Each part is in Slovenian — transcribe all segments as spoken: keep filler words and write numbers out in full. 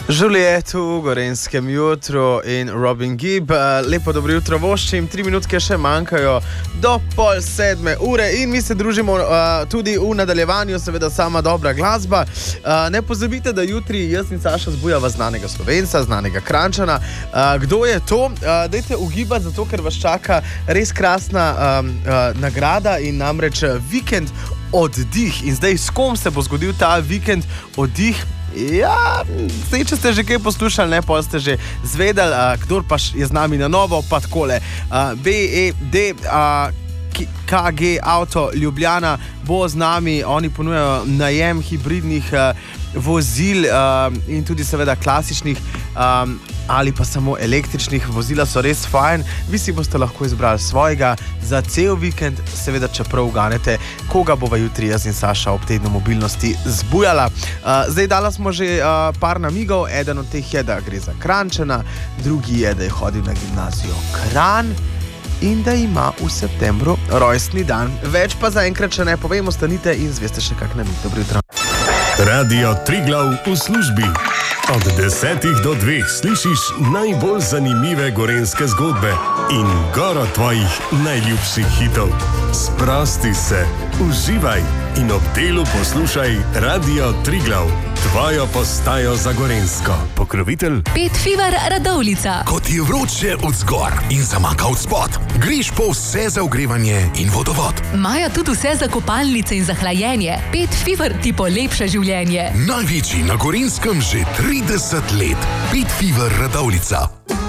Žuljetu v Gorenskem jutru in Robin Gibb. Lepo dobro jutro voščim, tri minutke še manjkajo do pol sedme ure in mi se družimo uh, tudi v nadaljevanju, seveda sama dobra glasba. Uh, ne pozabite, da jutri jaz in Saša zbujava znanega Slovenca, znanega Kranjčana. Uh, kdo je to? Uh, dajte ugibati, zato ker vas čaka res krasna um, uh, nagrada in namreč vikend oddih. In zdaj, s kom se bo zgodil ta vikend oddih? Ja, zdaj, če ste že kaj poslušali, ne, pa ste že zvedeli, uh, kdor pa je z nami na novo, pa takole. Uh, B E D uh, K G Auto Ljubljana bo z nami, oni ponujajo najem hibridnih uh, vozil uh, in tudi seveda klasičnih um, ali pa samo električnih. Vozila so res fajn, vi si boste lahko izbrali svojega za cel vikend, seveda čeprav uganete, koga bova jutri jaz in Saša ob tednu mobilnosti zbujala. Uh, zdaj dala smo že uh, par namigov, eden od teh je, da gre za Kranjčana, drugi je, da je hodil na gimnazijo Kranj in da ima v septembru rojstni dan. Več pa zaenkrat še ne povem, ostanite in zveste še kak namig. Dobro jutro. Radio Triglav v službi. Od desetih do dveh slišiš najbolj zanimive gorenjske zgodbe in goro tvojih najljubših hitov. Sprosti se, uživaj in ob delu poslušaj Radio Triglav, tvojo postajo za Gorenjsko. Pokrovitelj Pet Fever Radovljica. Ko ti je vroče od zgor in zamaka od spod, greš po vse za ogrevanje in vodovod. Imajo tudi vse za kopalnice in za hlajenje. Pet Fever ti polepša življenje. Največji na Gorenjskem že trideset let. Pet Fever Radovljica.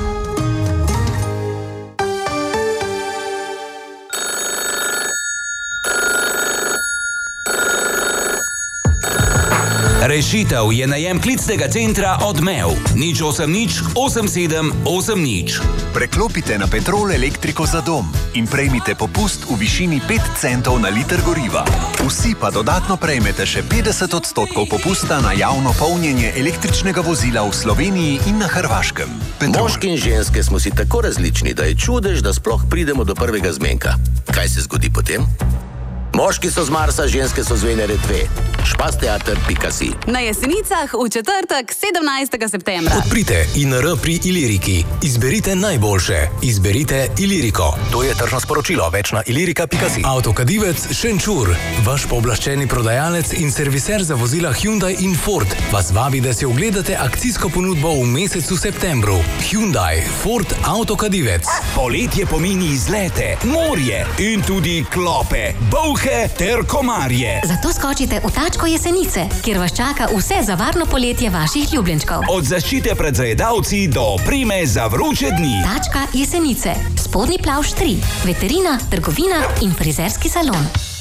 Rešitev je najem klicnega centra Odmev. Nič osem nič osem sedem osem nič. Preklopite na Petrol elektriko za dom in prejmite popust v višini pet centov na liter goriva. Vsi pa dodatno prejmete še petdeset odstotkov popusta na javno polnjenje električnega vozila v Sloveniji in na Hrvaškem. Petrol. Moški in ženske smo si tako različni, da je čudež, da sploh pridemo do prvega zmenka. Kaj se zgodi potem? Moški so z Marsa, ženske so z Venere dve. špasteater pika si. Na Jesenicah v četrtek, sedemnajstega septembra. Odprite I N R pri Iliriki. Izberite najboljše. Izberite Iliriko. To je tržno sporočilo. Več na ilirika pika si. Avtokadivec Šenčur, vaš pooblaščeni prodajalec in serviser za vozila Hyundai in Ford, vas vabi, da si ogledate akcijsko ponudbo v mesecu septembru. Hyundai, Ford, Avtokadivec. Poletje pomeni izlete, morje in tudi klope, bolhe ter komarje. Zato skočite v Tačko Jesenice, kjer vas čaka vse za varno poletje vaših ljubljenčkov. Od zaščite pred zajedavci do opreme za vroče dni. Tačka Jesenice, Spodnji Plavž tri, veterina, trgovina in frizerski salon.